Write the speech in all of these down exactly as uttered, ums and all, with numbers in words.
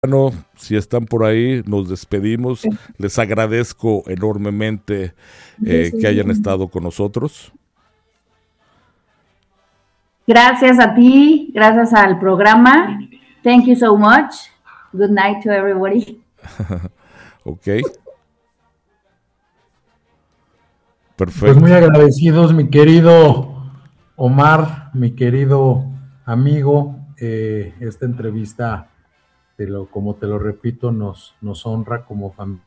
Bueno, si están por ahí, nos despedimos. Les agradezco enormemente eh, que hayan estado con nosotros. Gracias a ti, gracias al programa. Thank you so much. Good night to everybody. Ok. Perfecto. Pues muy agradecidos, mi querido Omar, mi querido amigo. Eh, esta entrevista, te lo, como te lo repito, nos, nos honra como familia.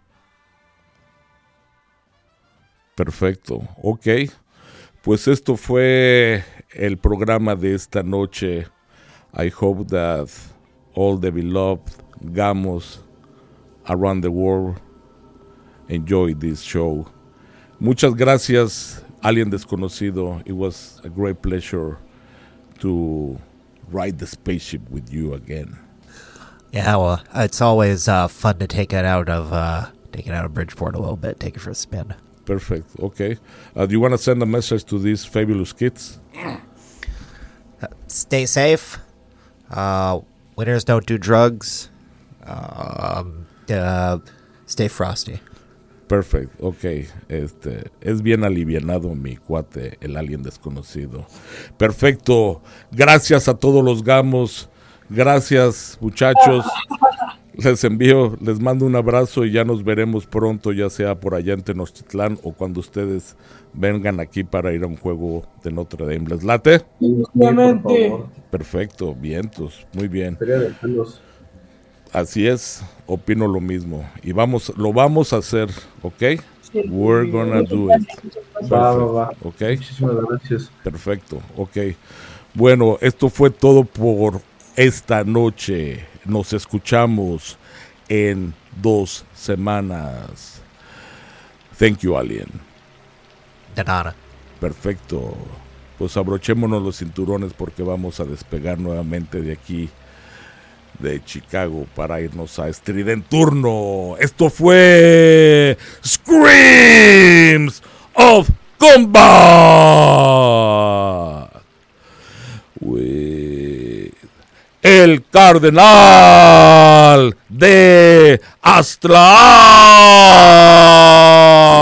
Perfecto, ok. Pues esto fue el programa de esta noche. I hope that all the beloved Gamos around the world enjoy this show. Muchas gracias, Alien Desconocido. It was a great pleasure to ride the spaceship with you again. Yeah, well, it's always uh, fun to take it out of uh, take it out of Bridgeport a little bit, take it for a spin. Perfect. Okay. Uh, do you want to send a message to these fabulous kids? Uh, stay safe. Uh, winners don't do drugs. Um, uh, stay frosty. Perfect, ok. Este, es bien alivianado mi cuate, el Alien Desconocido. Perfecto. Gracias a todos los gamos. Gracias, muchachos. Les envío, les mando un abrazo y ya nos veremos pronto, ya sea por allá en Tenochtitlán o cuando ustedes vengan aquí para ir a un juego de Notre Dame. ¿Les late? Obviamente. Perfecto, vientos, muy bien. Así es, opino lo mismo. Y vamos, lo vamos a hacer, ¿ok? We're gonna do it. Va, va, va. ¿Ok? Muchísimas gracias. Perfecto, ok. Bueno, esto fue todo por esta noche. Nos escuchamos en dos semanas. Thank you, Alien. De nada. Perfecto. Pues abrochémonos los cinturones porque vamos a despegar nuevamente de aquí, de Chicago, para irnos a Strident Turno. Esto fue Screams of Combat with el Cardenal de Aztlán.